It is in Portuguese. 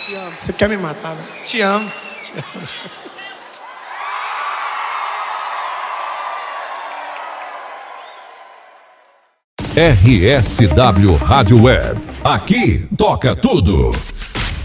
Te amo. Você quer me matar, né? Te amo. RSW Rádio Web. Aqui toca tudo.